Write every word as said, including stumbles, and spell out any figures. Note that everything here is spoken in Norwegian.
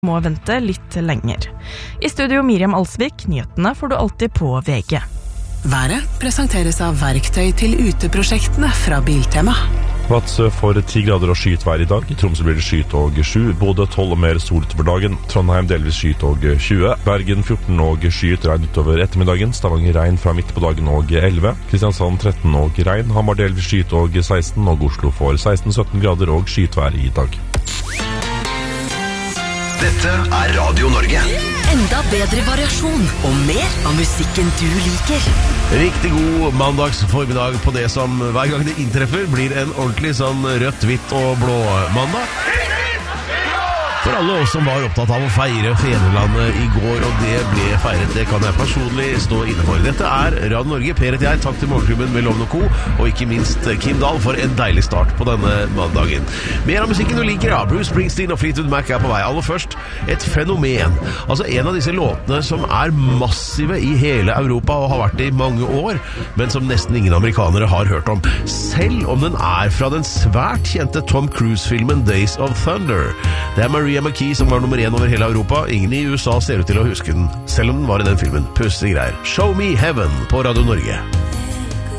må vente litt lenger. I studio Miriam Alsvik, nyhetene får du alltid på V G. Været presenteres av verktøy til uteprosjektene fra Biltema. Vadsø får ti grader og skyet vær i dag. I Tromsø blir det skyet og sju. Bodø tolv og mer sol utover dagen. Trondheim delvis skyet og tjue. Bergen fjorten og skyet, regn utover ettermiddagen. Stavanger regn fra midt på dagen og elleve. Kristiansand tretten og regn. Hamar delvis skyet og seksten. Og Oslo får seksten til sytten grader og skyet vær i dag. Dette er Radio Norge. Enda bedre variasjon og mer av musikken du liker. Riktig god mandags formiddag på det som hver gang det inntreffer blir en ordentlig sånn rødt, hvitt og blå mandag. For alle oss som var opptatt av å feire fedrelandet i går, og det ble feiret, det kan jeg personlig stå inne for. Dette er Radio Norge, Per heter jeg, takk til Morgenklubben med Loven og Co, og ikke minst Kim Dahl for en deilig start på denne mandagen. Mer av musikken du liker, ja. Bruce Springsteen og Fleetwood Mac er på vei. Aller først, et fenomen. Altså en av disse låtene som er massive i hele Europa og har vært det i mange år, men som nesten ingen amerikanere har hørt om. Selv om den er fra den svært kjente Tom Cruise-filmen Days of Thunder. Det er Maria McKee som var nummer én over hele Europa. Ingen i U S A ser ut til å huske den, selv om den var i den filmen. Pussig greier. Show Me Heaven på Radio Norge.